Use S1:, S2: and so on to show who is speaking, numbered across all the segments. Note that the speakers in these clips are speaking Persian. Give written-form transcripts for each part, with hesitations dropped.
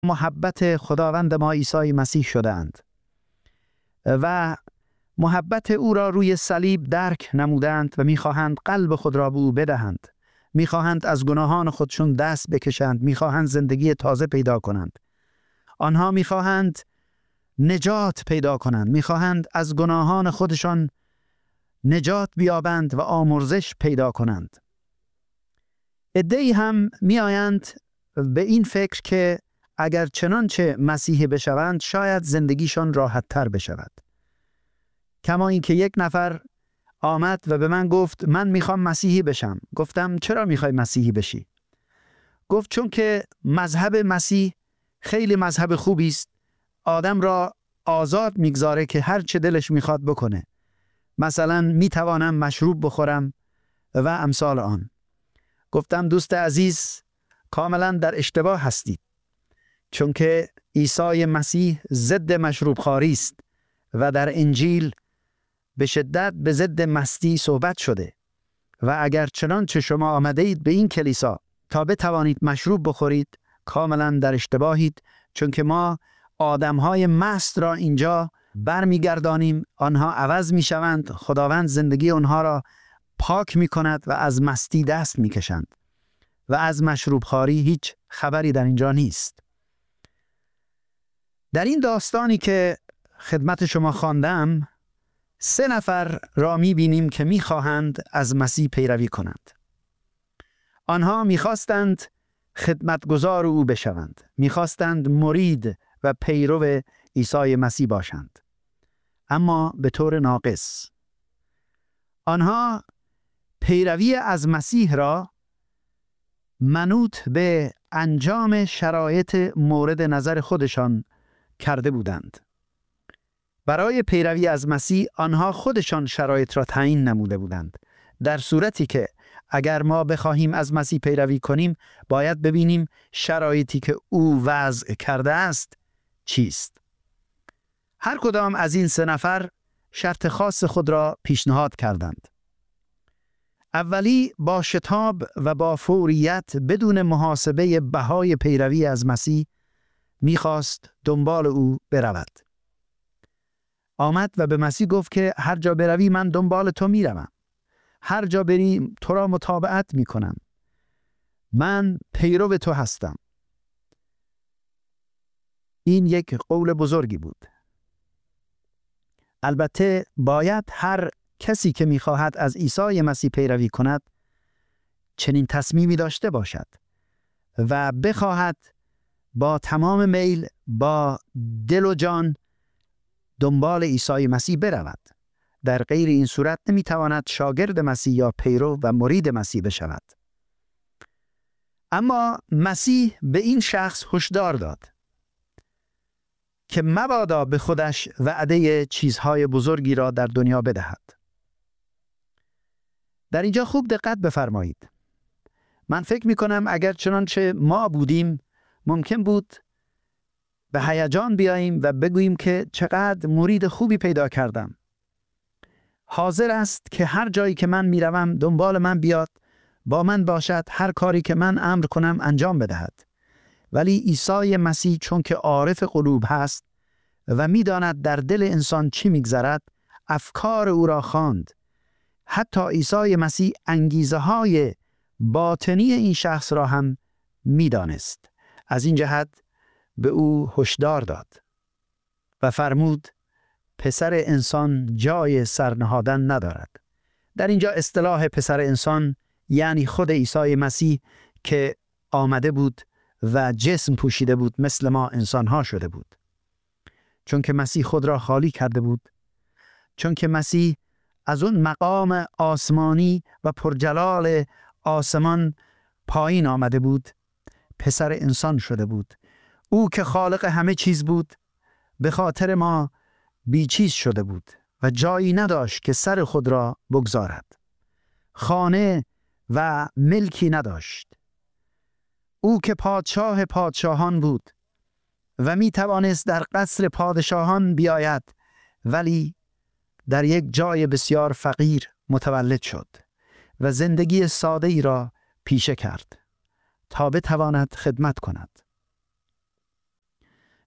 S1: محبت خداوند ما عیسی مسیح شدند و محبت او را روی صلیب درک نمودند و می‌خواهند قلب خود را به او بدهند. می‌خواهند از گناهان خودشون دست بکشند، می‌خواهند زندگی تازه پیدا کنند. آنها می‌خواهند نجات پیدا کنند، می‌خواهند از گناهان خودشان نجات بیابند و آمرزش پیدا کنند. عده‌ای هم می‌آیند به این فکر که اگر چنانچه مسیحی بشوند شاید زندگیشان راحت‌تر بشود. کما اینکه یک نفر آمد و به من گفت من میخوام مسیحی بشم. گفتم چرا میخوای مسیحی بشی؟ گفت چون که مذهب مسیح خیلی مذهب خوبی است، آدم را آزاد میگذاره که هر چه دلش میخواد بکنه. مثلا میتوانم مشروب بخورم و امثال آن. گفتم دوست عزیز کاملا در اشتباه هستید، چون که عیسی مسیح ضد مشروب خواری است و در انجیل به شدت به ضد مستی صحبت شده و اگر چنانچه شما آمده اید به این کلیسا تا بتوانید مشروب بخورید کاملا در اشتباهید، چون که ما آدمهای مست را اینجا برمیگردانیم، آنها عوض میشوند، خداوند زندگی آنها را پاک میکند و از مستی دست میکشند و از مشروب خواری هیچ خبری در اینجا نیست. در این داستانی که خدمت شما خواندم 3 نفر را می‌بینیم که می‌خواهند از مسیح پیروی کنند. آنها می‌خواستند خدمتگزار او بشوند، می‌خواستند مرید و پیرو عیسی مسیح باشند، اما به طور ناقص. آنها پیروی از مسیح را منوط به انجام شرایط مورد نظر خودشان کرده بودند. برای پیروی از مسیح آنها خودشان شرایط را تعیین نموده بودند، در صورتی که اگر ما بخواهیم از مسیح پیروی کنیم باید ببینیم شرایطی که او وضع کرده است چیست. هر کدام از این 3 نفر شرط خاص خود را پیشنهاد کردند. اولی با شتاب و با فوریت بدون محاسبه بهای پیروی از مسیح میخواست دنبال او برود. آمد و به مسیح گفت که هر جا بروی من دنبال تو میروم، هر جا بری تو را متابعت میکنم، من پیرو تو هستم. این یک قول بزرگی بود. البته باید هر کسی که میخواهد از عیسی مسیح پیروی کند چنین تصمیمی داشته باشد و بخواهد با تمام میل، با دل و جان دنبال عیسی مسیح برود. در غیر این صورت نمیتواند شاگرد مسیح یا پیرو و مرید مسیح بشود. اما مسیح به این شخص هشدار داد که مبادا به خودش وعده چیزهای بزرگی را در دنیا بدهد. در اینجا خوب دقت بفرمایید. من فکر میکنم اگر چنانچه ما بودیم ممکن بود به هیجان بیاییم و بگوییم که چقدر مرید خوبی پیدا کردم. حاضر است که هر جایی که من میروم دنبال من بیاد، با من باشد، هر کاری که من امر کنم انجام بدهد. ولی عیسی مسیح چون که عارف قلوب هست و میداند در دل انسان چی میگذرد، افکار او را خواند. حتی عیسی مسیح انگیزه های باطنی این شخص را هم میدانست. از این جهت به او هشدار داد و فرمود پسر انسان جای سرنهادن ندارد. در اینجا اصطلاح پسر انسان یعنی خود عیسی مسیح که آمده بود و جسم پوشیده بود، مثل ما انسانها شده بود. چون که مسیح خود را خالی کرده بود، چون که مسیح از اون مقام آسمانی و پرجلال آسمان پایین آمده بود، پسر انسان شده بود. او که خالق همه چیز بود به خاطر ما بیچیز شده بود و جایی نداشت که سر خود را بگذارد. خانه و ملکی نداشت. او که پادشاه پادشاهان بود و می توانست در قصر پادشاهان بیاید، ولی در یک جای بسیار فقیر متولد شد و زندگی ساده ای را پیشه کرد تا بتواند خدمت کند.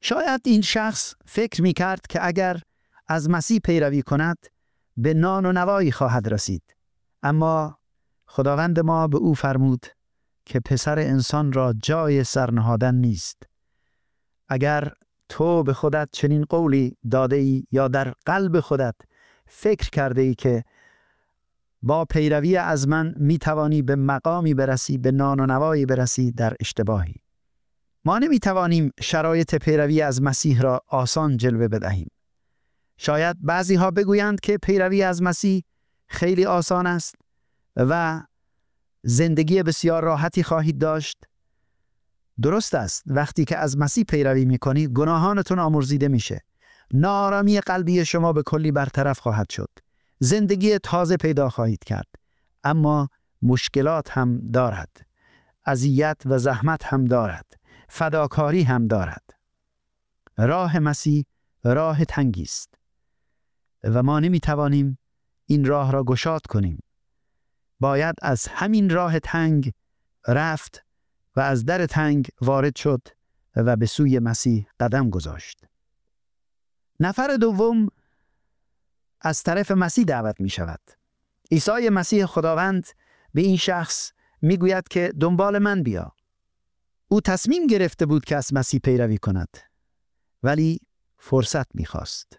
S1: شاید این شخص فکر می کرد که اگر از مسیح پیروی کند به نان و نوایی خواهد رسید. اما خداوند ما به او فرمود که پسر انسان را جای سرنهادن نیست. اگر تو به خودت چنین قولی داده ای یا در قلب خودت فکر کرده ای که با پیروی از من می توانی به مقامی برسی، به نان و نوایی برسی، در اشتباهی. ما نمی توانیم شرایط پیروی از مسیح را آسان جلوه بدهیم. شاید بعضی ها بگویند که پیروی از مسیح خیلی آسان است و زندگی بسیار راحتی خواهید داشت. درست است، وقتی که از مسیح پیروی می کنید گناهانتون آمرزیده میشه. ناآرامی قلبی شما به کلی برطرف خواهد شد. زندگی تازه پیدا خواهید کرد. اما مشکلات هم دارد. اذیت و زحمت هم دارد. فداکاری هم دارد. راه مسیح راه تنگی است و ما نمی توانیم این راه را گشاد کنیم. باید از همین راه تنگ رفت و از در تنگ وارد شد و به سوی مسیح قدم گذاشت. نفر دوم از طرف مسیح دعوت می شود. عیسی مسیح خداوند به این شخص می گوید که دنبال من بیا. او تصمیم گرفته بود که از مسیح پیروی کند، ولی فرصت می خواست.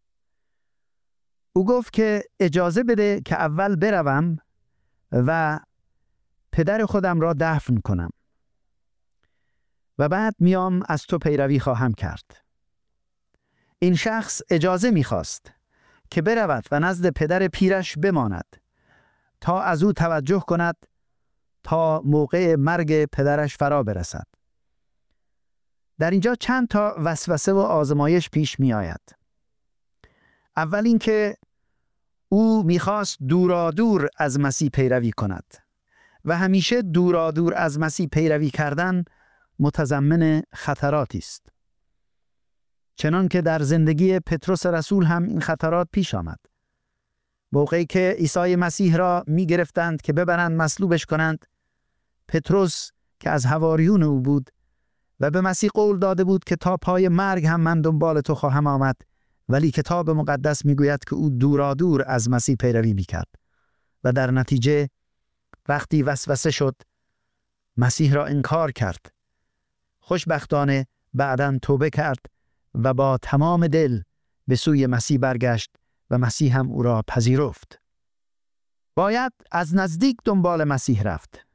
S1: او گفت که اجازه بده که اول بروم و پدر خودم را دفن کنم و بعد میام از تو پیروی خواهم کرد. این شخص اجازه میخواست که برود و نزد پدر پیرش بماند تا از او توجه کند تا موقع مرگ پدرش فرا برسد. در اینجا چند تا وسوسه و آزمایش پیش می آید. اول اینکه او میخواست دورادور از مسیح پیروی کند و همیشه دورادور از مسیح پیروی کردن متضمن خطراتی است. چنان که در زندگی پتروس رسول هم این خطرات پیش آمد. موقعی که عیسی مسیح را می گرفتند که ببرند مصلوبش کنند، پتروس که از حواریون او بود و به مسیح قول داده بود که تا پای مرگ هم من دنبال تو خواهم آمد، ولی کتاب مقدس می گوید که او دورادور از مسیح پیروی می کرد و در نتیجه وقتی وسوسه شد مسیح را انکار کرد. خوشبختانه بعداً توبه کرد و با تمام دل به سوی مسیح برگشت و مسیح هم او را پذیرفت. باید از نزدیک دنبال مسیح رفت.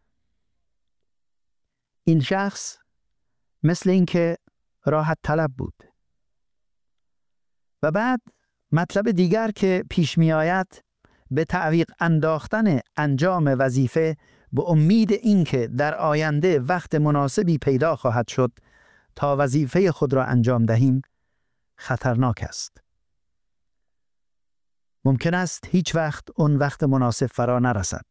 S1: این شخص مثل اینکه راحت طلب بود. و بعد مطلب دیگر که پیش می آید به تعویق انداختن انجام وظیفه به امید اینکه در آینده وقت مناسبی پیدا خواهد شد تا وظیفه خود را انجام دهیم خطرناک است. ممکن است هیچ وقت اون وقت مناسب فرا نرسد.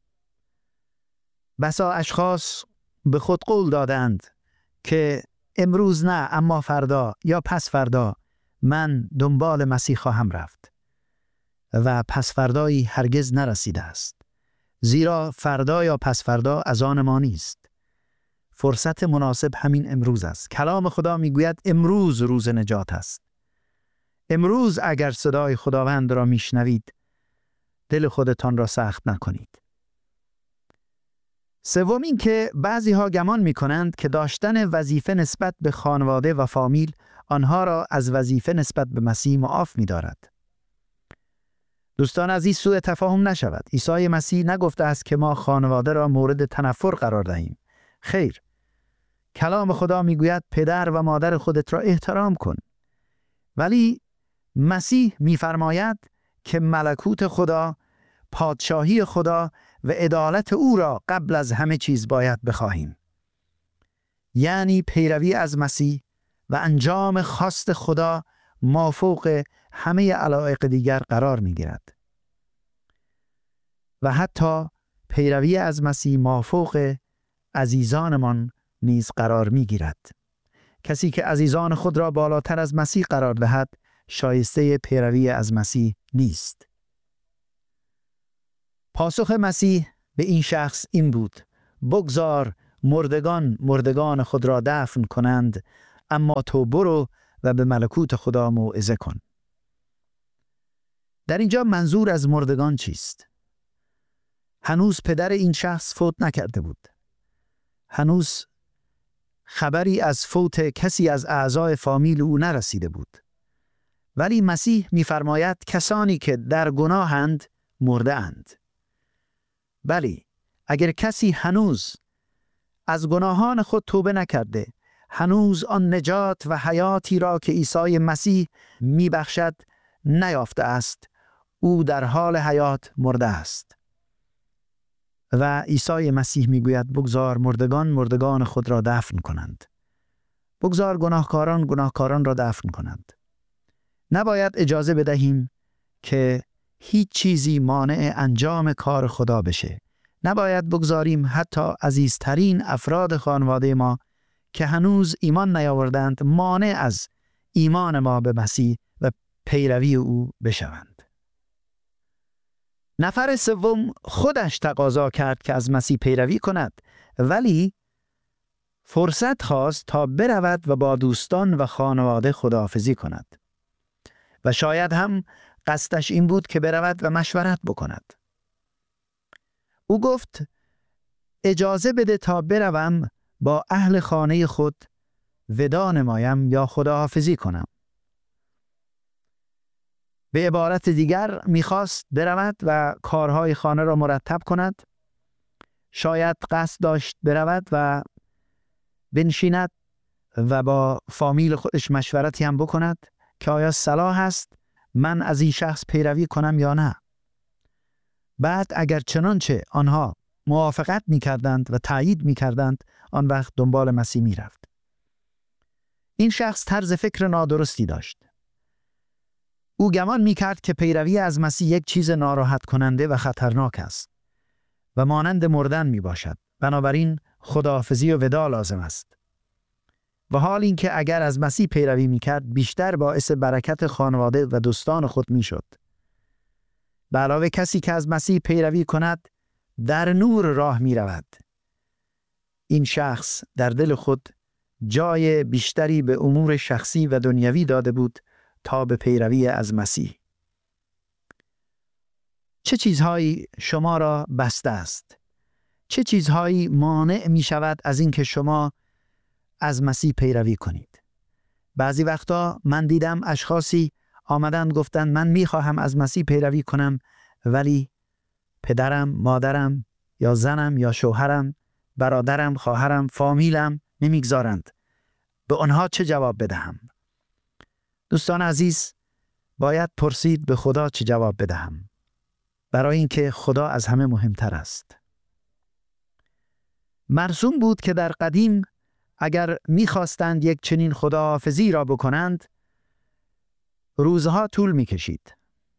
S1: بسا اشخاص به خود قول دادند که امروز نه اما فردا یا پس فردا من دنبال مسیح خواهم رفت و پس فردایی هرگز نرسیده است. زیرا فردا یا پس فردا از آن ما نیست. فرصت مناسب همین امروز است. کلام خدا میگوید امروز روز نجات است. امروز اگر صدای خداوند را میشنوید دل خودتان را سخت نکنید. سوم این که بعضی ها گمان میکنند که داشتن وظیفه نسبت به خانواده و فامیل آنها را از وظیفه نسبت به مسیح معاف می‌دارد. دوستان عزیز، سوء تفاهم نشود. عیسی مسیح نگفته است که ما خانواده را مورد تنفر قرار دهیم. خیر. کلام خدا میگوید پدر و مادر خودت را احترام کن. ولی مسیح میفرماید که ملکوت خدا، پادشاهی خدا و عدالت او را قبل از همه چیز باید بخواهیم. یعنی پیروی از مسیح و انجام خواست خدا مافوق همه علایق دیگر قرار می گیرد. و حتی پیروی از مسیح مافوق عزیزانمان نیز قرار می گیرد. کسی که عزیزان خود را بالاتر از مسیح قرار دهد شایسته پیروی از مسیح نیست. پاسخ مسیح به این شخص این بود: بگذار مردگان خود را دفن کنند، اما تو برو و به ملکوت خدا موعظه کن. در اینجا منظور از مردگان چیست؟ هنوز پدر این شخص فوت نکرده بود. هنوز خبری از فوت کسی از اعضای فامیل او نرسیده بود. ولی مسیح می‌فرماید کسانی که در گناهند مرده اند. بلی، اگر کسی هنوز از گناهان خود توبه نکرده، هنوز آن نجات و حیاتی را که عیسی مسیح می‌بخشد نیافته است، او در حال حیات مرده است. و عیسی مسیح میگوید بگذار مردگان خود را دفن کنند. بگذار گناهکاران را دفن کنند. نباید اجازه بدهیم که هیچ چیزی مانع انجام کار خدا بشه. نباید بگذاریم حتی عزیزترین افراد خانواده ما که هنوز ایمان نیاوردند مانع از ایمان ما به مسیح و پیروی او بشوند. نفر سوم خودش تقاضا کرد که از مسیح پیروی کند، ولی فرصت خواست تا برود و با دوستان و خانواده خداحافظی کند. و شاید هم قصدش این بود که برود و مشورت بکند. او گفت اجازه بده تا بروم با اهل خانه خود وداع نمایم یا خداحافظی کنم. به عبارت دیگر میخواست برود و کارهای خانه را مرتب کند. شاید قصد داشت برود و بنشیند و با فامیل خودش مشورتی هم بکند که آیا صلاح است من از این شخص پیروی کنم یا نه. بعد اگر چنانچه آنها موافقت میکردند و تایید میکردند، آن وقت دنبال مسیح میرفت. این شخص طرز فکر نادرستی داشت. او گمان میکرد که پیروی از مسیح یک چیز ناراحت کننده و خطرناک است و مانند مردن میباشد. بنابراین خداحافظی و وداع لازم است. و حال اینکه اگر از مسیح پیروی میکرد بیشتر باعث برکت خانواده و دوستان خود میشد. به علاوه کسی که از مسیح پیروی کند در نور راه میرود. این شخص در دل خود جای بیشتری به امور شخصی و دنیوی داده بود تا به پیروی از مسیح. چه چیزهایی شما را بسته است؟ چه چیزهایی مانع می شود از اینکه شما از مسیح پیروی کنید؟ بعضی وقتا من دیدم اشخاصی آمدن گفتن من می خواهم از مسیح پیروی کنم، ولی پدرم، مادرم یا زنم یا شوهرم، برادرم، خواهرم، فامیلم نمیگذارند. به آنها چه جواب بدهم؟ دوستان عزیز، باید پرسید به خدا چه جواب بدهم، برای اینکه خدا از همه مهمتر است. مرسوم بود که در قدیم اگر می‌خواستند یک چنین خداحافظی را بکنند، روزها طول می‌کشید.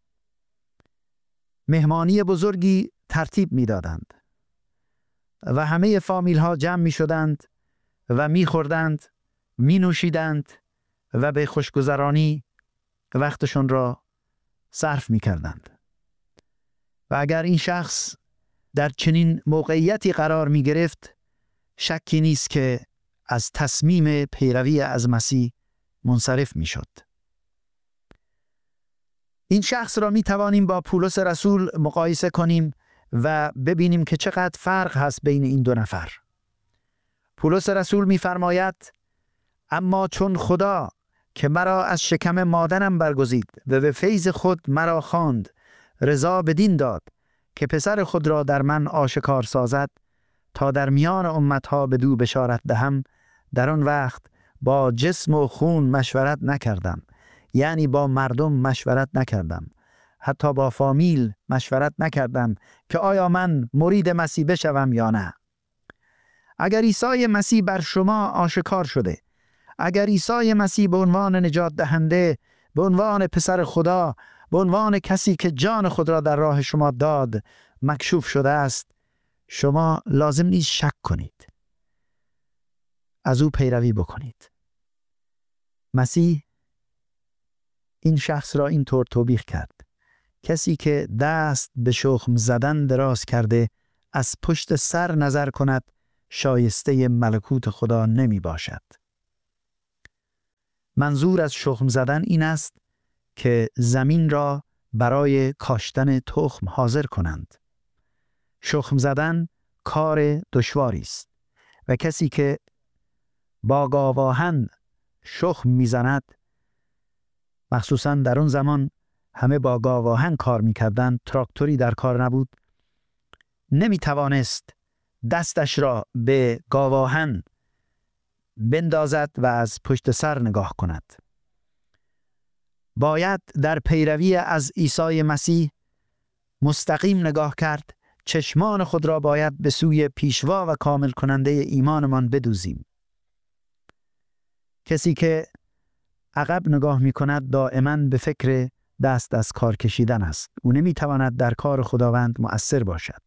S1: مهمانی بزرگی ترتیب می‌دادند و همه فامیل‌ها جمع می‌شدند و می‌خوردند، می‌نوشیدند و به خوشگذرانی وقتشون را صرف می‌کردند. و اگر این شخص در چنین موقعیتی قرار می‌گرفت، شکی نیست که از تصمیم پیروی از مسیح منصرف می‌شد. این شخص را می‌توانیم با پولس رسول مقایسه کنیم و ببینیم که چقدر فرق هست بین این دو نفر. پولس رسول می‌فرماید اما چون خدا که مرا از شکم مادرم برگزید و به فیض خود مرا خواند، رضا بدین داد که پسر خود را در من آشکار سازد تا در میان امتها بدو بشارت دهم. در آن وقت با جسم و خون مشورت نکردم، یعنی با مردم مشورت نکردم، حتی با فامیل مشورت نکردم که آیا من مرید مسیح بشوم یا نه. اگر عیسی مسیح بر شما آشکار شده، اگر عیسی مسیح به عنوان نجات دهنده، به عنوان پسر خدا، به عنوان کسی که جان خود را در راه شما داد مکشوف شده است، شما لازم نیست شک کنید، از او پیروی بکنید. مسیح این شخص را اینطور توبیخ کرد: کسی که دست به شخم زدن دراز کرده از پشت سر نظر کند، شایسته ملکوت خدا نمی باشد. منظور از شخم زدن این است که زمین را برای کاشتن تخم حاضر کنند. شخم زدن کار دشواری است و کسی که با گاواهن شخم میزند، مخصوصا در اون زمان همه با گاواهن کار میکردند، تراکتوری در کار نبود، نمیتوانست دستش را به گاواهن بندازد و از پشت سر نگاه کند. باید در پیروی از عیسی مسیح مستقیم نگاه کرد. چشمان خود را باید به سوی پیشوا و کامل کننده ایمانمان بدوزیم. کسی که عقب نگاه می کند دائما به فکر دست از کار کشیدن است. او نمی تواند در کار خداوند مؤثر باشد.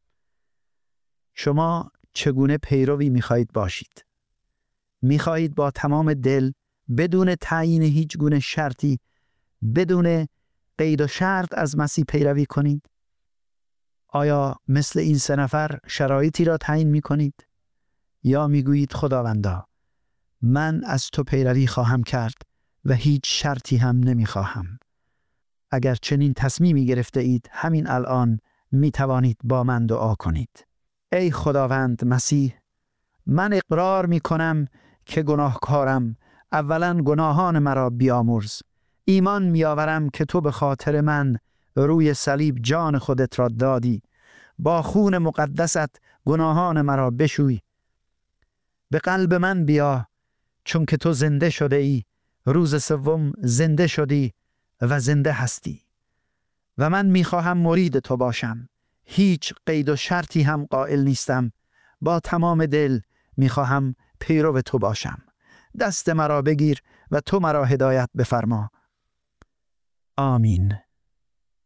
S1: شما چگونه پیروی می خواهید باشید؟ می خواهید با تمام دل، بدون تعیین هیچ گونه شرطی، بدون قید و شرط از مسیح پیروی کنید؟ آیا مثل این 3 نفر شرایطی را تعیین می کنید؟ یا می گویید خداوندا من از تو پیروی خواهم کرد و هیچ شرطی هم نمی خواهم؟ اگر چنین تصمیمی گرفته اید، همین الان می توانید با من دعا کنید. ای خداوند مسیح، من اقرار می کنم که گناهکارم. اولا گناهان مرا بیامرز. ایمان می آورم که تو به خاطر من روی صلیب جان خودت را دادی. با خون مقدست گناهان مرا بشوی. به قلب من بیا، چون که تو زنده شده ای. روز سوم زنده شدی و زنده هستی و من می خواهم مرید تو باشم. هیچ قید و شرطی هم قائل نیستم. با تمام دل می خواهم پیرو تو باشم. دست مرا بگیر و تو مرا هدایت بفرما. آمین.